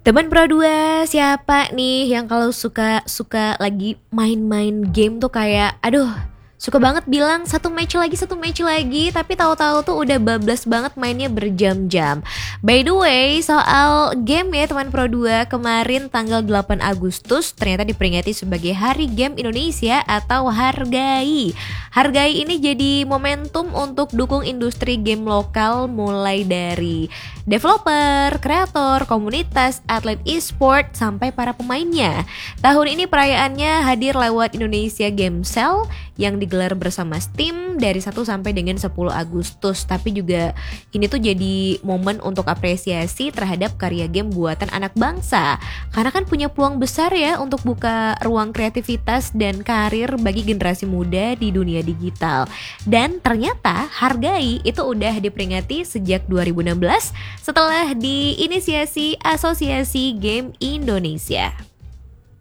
Teman Pro 2, siapa nih yang kalau suka lagi main-main game tuh kayak aduh, suka banget bilang satu match lagi, tapi tahu-tahu tuh udah bablas banget mainnya berjam-jam. By the way, soal game ya teman Pro 2, kemarin tanggal 8 Agustus ternyata diperingati sebagai Hari Game Indonesia atau Hargai. Hargai ini jadi momentum untuk dukung industri game lokal mulai dari developer, kreator, komunitas, atlet e-sport, sampai para pemainnya. Tahun ini perayaannya hadir lewat Indonesia Game Sale yang digelar bersama Steam dari 1 sampai dengan 10 Agustus. Tapi juga ini tuh jadi momen untuk apresiasi terhadap karya game buatan anak bangsa. Karena kan punya peluang besar ya untuk buka ruang kreativitas dan karir bagi generasi muda di dunia digital. Dan ternyata Hargai itu udah diperingati sejak 2016 setelah diinisiasi Asosiasi Game Indonesia.